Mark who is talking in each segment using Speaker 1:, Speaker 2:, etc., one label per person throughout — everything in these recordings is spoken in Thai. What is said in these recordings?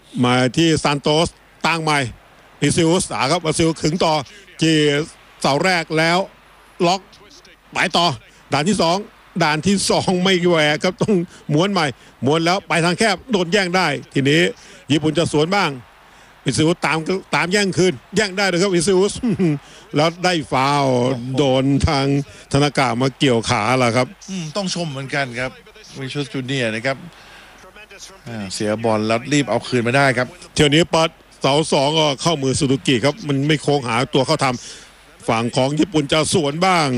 Speaker 1: มาที่ซานโตสตั้งใหม่วิซิอุสครับวิซิอุสขึงต่อจีเสาแรกแล้วล็อกไปต่อด่านที่สองไม่แหวกครับต้องม้วนใหม่ม้วนแล้วไปทางแคบโดนแย่งได้ทีนี้ญี่ปุ่นจะสวนบ้างวิซิอุสตามแย่งคืนแย่งได้เลยครับวิซิอุสแล้วได้ฟาวล์โดนทางธนากะมาเกี่ยวขาล่ะครับ
Speaker 2: ต้องชมเหมือนกันครับวิชูจูเนียร์นะครับเสียบอลแล้วรีบเอาคืนมาได้ครับ
Speaker 1: เที่ยวนี้ปัดเสาสองก็เข้ามือซูซูกิครับมันไม่โค้งหาตัวเข้าทำฝั่งของญี่ปุ่นจะสวนบ้าง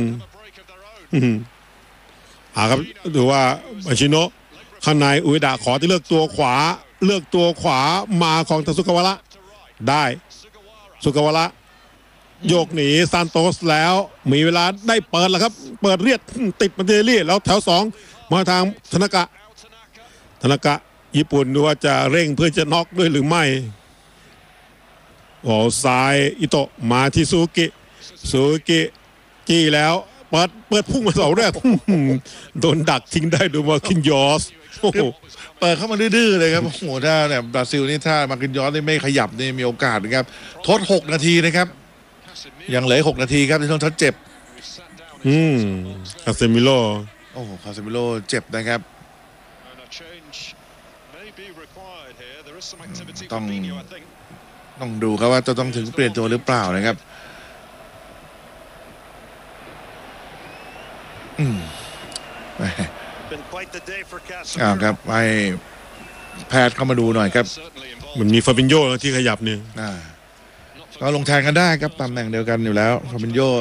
Speaker 1: ครับดูว่ามาชิโนะข้างในอุยดะขอที่เลือกตัวขวามาของทาซุกาวะระได้สุกาวะระโยกหนีซานโตสแล้วมีเวลาได้เปิดแล้วครับเปิดเรียดติดมาเรื่อยแล้วแถวสองมาทางธนากะญี่ปุ่นดูว่าจะเร่งเพื่อจะน็อกด้วยหรือไม่ซ้ายอิโตะมาที่ซูกิจี้แล้วเปิดพุ่งมาเสาแรกโดนดักทิ้งได้ดูมาคินยอส
Speaker 2: เปิดเข้ามาดื้อเลยครับโอ้โหถ้าเนี่ยบราซิลนี่ถ้ามาคินยอสนี่ไม่ขยับนี่มีโอกาสนะครับทด6 นาทีนะครับยังเหลือ6 นาทีครับที่ต้องทดเจ็บ
Speaker 1: คาเซมิโล
Speaker 2: คาเซมิโลเจ็บนะครับต้องดูครับว่าจะต้องถึงเปลี่ยนตัวหรือเปล่านะครับครับให้แพทย์เข้ามาดูหน่อยครับ
Speaker 1: มันมีฟาบินโญ่ที่ขยับเนี่ย
Speaker 2: ก็ลงแทนกันได้ครับตำแหน่งเดียวกันอยู่แล้วฟาบินโญ่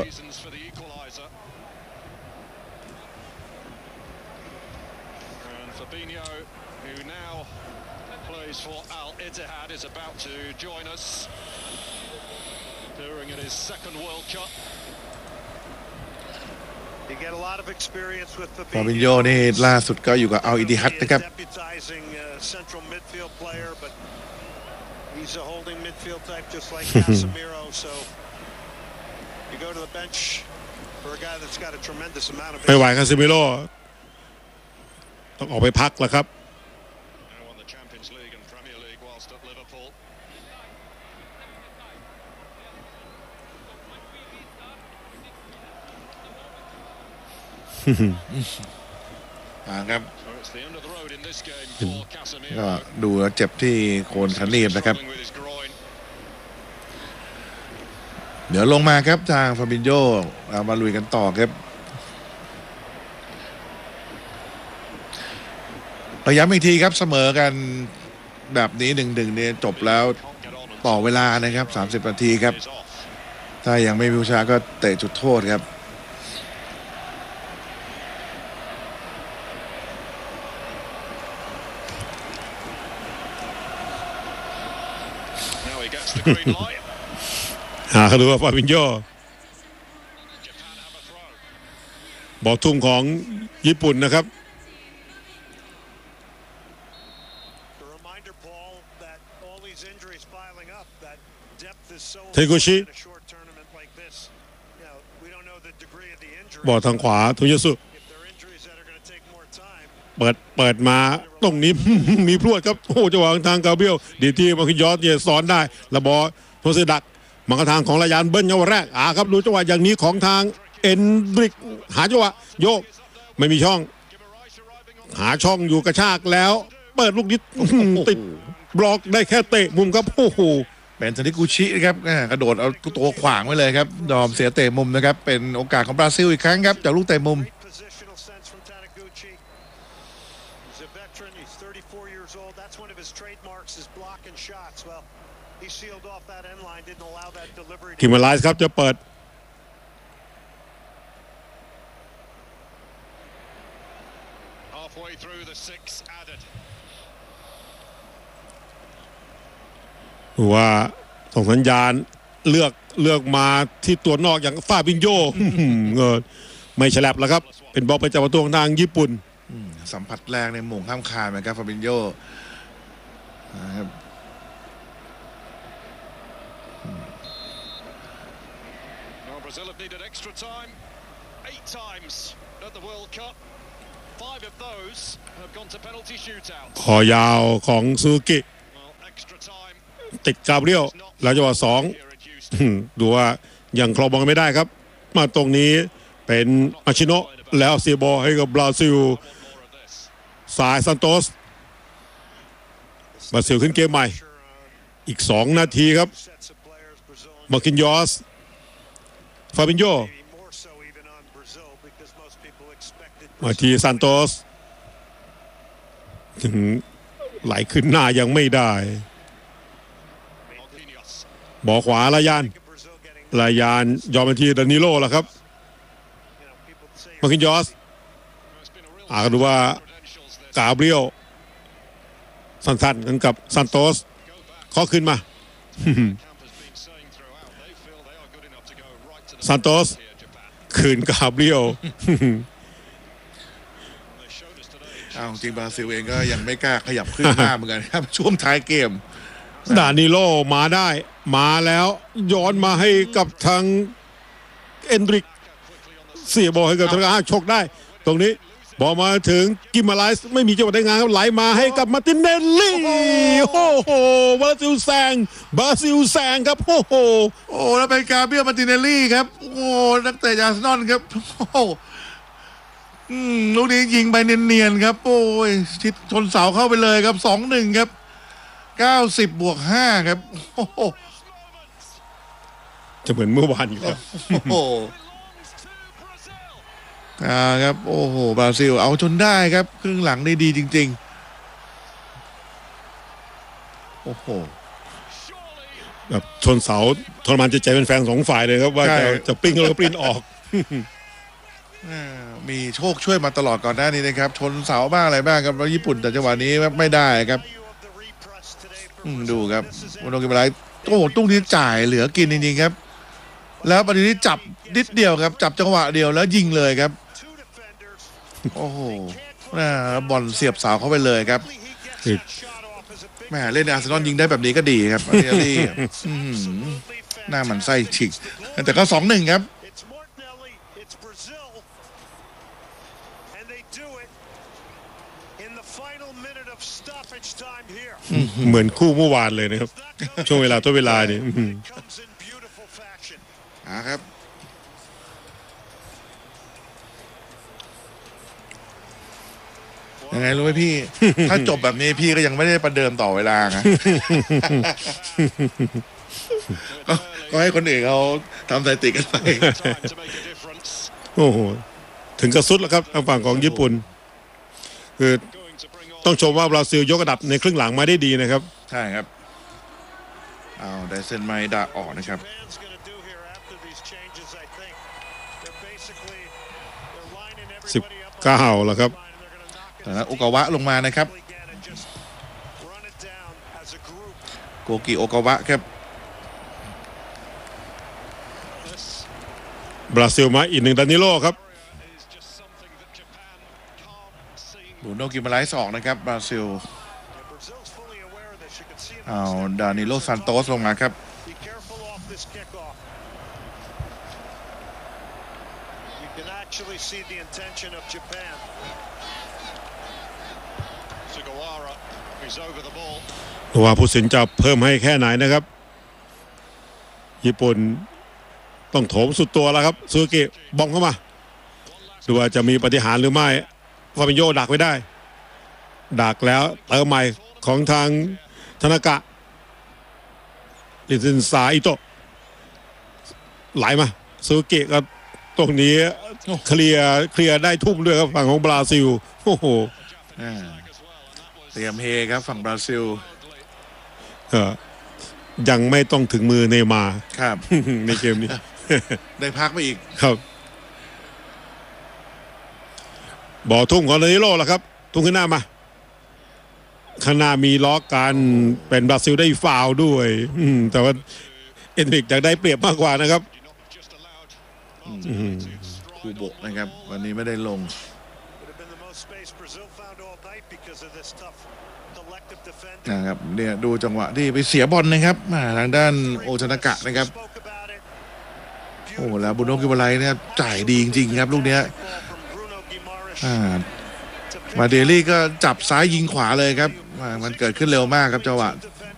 Speaker 2: ฟาบินโญ่นี่ล่าสุดก็อยู่กับอัลอิติฮัดนะครับ
Speaker 3: He's a holding midfield type just like Casemiro, so you go to the bench for a guy that's got a tremendous amount of
Speaker 1: ไม่ไหวคาเซมิโร่ต้องออกไปพักแล้วครับ
Speaker 2: ครับก็ดูเจ็บที่โคนขาหนีบนะครับเดี๋ยวลงมาครับทางฟาบินโญ่เรามาลุยกันต่อครับระยะอีกทีครับเสมอกันแบบนี้1-1เนี่ยจบแล้วต่อเวลานะครับ30 นาทีครับถ้ายังไม่มีผู้ชนะก็เตะจุดโทษครับ
Speaker 1: เขาดูว่าฟาบินโญ่บอกทุ่มของญี่ปุ่นนะครับเทกุชิบอกทางขวาทุยสุเปิดมาตรงนี้มีพรวดครับโอ้จังหวะทางกาเบียลดีที่มาคิยอสเนี่ยสอนได้ระบอโทเซดักมังกรทางของรายานเบิ้ลเยาวแรกครับดูจังหวะอย่างนี้ของทางเอ็นดริกหาจังหวะโยกไม่มีช่องหาช่องอยู่กระชากแล้วเปิดลูกนี้ติดบล็อกได้แค่เตะมุมครับโอ้โห
Speaker 2: เป็นทานิกุชิครับกระโดดเอาตัวขวางไว้เลยครับยอมเสียเตะมุมนะครับเป็นโอกาสของบราซิลอีกครั้งครับจากลูกเตะมุม
Speaker 1: คิมเมอร์ไลส์ครับจะเปิดว่าส่งสัญญาณเลือกมาที่ตัวนอกอย่างฟาบินโญ่เงินไม่ฉลับแล้วครับเป็นบอลไปจากประตูทางญี่ปุ่น
Speaker 2: สัมผัสแรงในหม่งข้ามคานเหมือนกันฟาบินโญ่นะครับ
Speaker 3: Brazil have needed extra time 8 times at the World Cup. 5 of those have gone to penalty shootouts.
Speaker 1: ขอยาวของซูกิติดกาเบรียลแล้วจังหวะสองดูว่ายังครองบอลไม่ได้ครับมาตรงนี้เป็นอาชิโนะแล้วเสียบอลให้กับบราซิลสายซันโตสบราซิลขึ้นเกมใหม่อีก2 นาทีครับมาร์คินยอสฟาบินโญมาที่ซันโตสถึงไหลขึ้นหน้ายังไม่ได้บอลขวาลายานยอมไปที่ดานิโลแล้วครับมาร์คินยอสดูว่ากาเบรียลสั้นๆกันกับซันโตสข้อขึ้นมาซันโตสคืนกาเบรียล
Speaker 2: จริงบราซิลเองก็ยังไม่กล้าขยับขึ้นหน้าเหมือนกันครับช่วงท้ายเกม
Speaker 1: ดานิโลมาได้มาแล้วย้อนมาให้กับทางเอนดริกเสียบอลให้กับทางชกได้ตรงนี้บอลมาถึงกิมาไลส์ไม่มีจังหวะได้งานครับไหลมาให้กับมาร์ตินเนลลี่โอ้โหบราซิลแซงครับโอ้โห
Speaker 2: แล้วเป็นกาเบรียลมาร์ตินเนลลี่ครับนักเตะอาร์เซนอลครับลูกนี้ยิงไปเนียนๆครับชิดชนเสาเข้าไปเลยครับ 2-1 ครับ90+5ครับ
Speaker 1: จะเหมือนเมื่อวานอีกครับ
Speaker 2: ครับบราซิลเอาจนได้ครับครึ่งหลังได้ดีจริงๆ
Speaker 1: แบบชนเสาทรมานจิตใจเป็นแฟน2 ฝ่ายเลยครับว่าจะปิ้งแล้วก็ปริ้นออก
Speaker 2: มีโชคช่วยมาตลอดก่อนหน้านี้นะครับชนเสาบ้างอะไรบ้างครับแล้วญี่ปุ่นแต่จังหวะนี้ไม่ได้ครับดูครับโนกิมาไลตุ้งนี้จ่ายเหลือกินจริงๆครับแล้วประเด็นนี้จับนิดเดียวครับจับจังหวะเดียวแล้วยิงเลยครับบอลเสียบเสาเข้าไปเลยครับแม่เล่นอาร์เซนอลยิงได้แบบนี้ก็ดีครับอาร์เซนอลหน้ามันไส้ฉิกแต่ก็ 2-1 ครับ
Speaker 1: เหมือนคู่เมื่อวานเลยนะครับช่วงเวลาตัวเวลานี่
Speaker 2: ครับยังไงรู้ไหมพี่ ถ้าจบแบบนี้พี่ก็ยังไม่ได้ประเดิมต่อเวลานะก็ให้คนอื่นเขาทำสถิติกันไป
Speaker 1: โอ้โหถึงกระสุดแล้วครับทางฝั่งของญี่ปุ่นคือต้องชมว่าบราซิลยกระดับในครึ่งหลังมาได้ดีนะครับ
Speaker 2: ใช่ครับไดเซนไมดาออกนะครับ
Speaker 1: 19แล้วครับ
Speaker 2: แล้วโอกาวะลงมานะครับโกกิโอกาวะครับ
Speaker 1: บราซิลมาอีก1ดานิโลครับ
Speaker 2: บูโนกิมาไลส์ออกนะครับบราซิลดานิโลซานโตสลงมาครับ
Speaker 1: ว่าผู้สินจะเพิ่มให้แค่ไหนนะครับญี่ปุ่นต้องโถมสุดตัวแล้วครับซูกิบอมเข้ามาดูว่าจะมีปาฏิหาริย์หรือไม่ฟาบินโญดักไว้ได้ดักแล้วเติมใหม่ของทางธนากะลิซินซาอิโตะไหลมาซูกิก็ตรงนี้เคลียร์ได้ทุ่มด้วยครับฝั่งของบราซิลโอ้โห
Speaker 2: เตรียมเฮครับฝั่งบราซิล
Speaker 1: ยังไม่ต้องถึงมือเนย์มาร์
Speaker 2: ครับ
Speaker 1: ในเกมนี้
Speaker 2: ได้พักไปอีก
Speaker 1: ครับบอลทุ่งของดานิโลล่ะครับทุ่งขึ้นหน้ามาข้างหน้ามีล็อกกันเป็นบราซิลได้ฟาวล์ด้วยแต่ว่าเอนริกอยากได้เปรียบมากกว่านะครับ
Speaker 2: คูโบะนะครับวันนี้ไม่ได้ลงนะครับเนี่ยดูจังหวะที่ไปเสียบอลนะครับทางด้านโอชนากะนะครับแล้วบูโนกิมาไลเนี่ยจ่ายดีจริงๆครับลูกเนี้ยมาเดลี่ก็จับซ้ายยิงขวาเลยครับมันเกิดขึ้นเร็วมากครับจังหวะ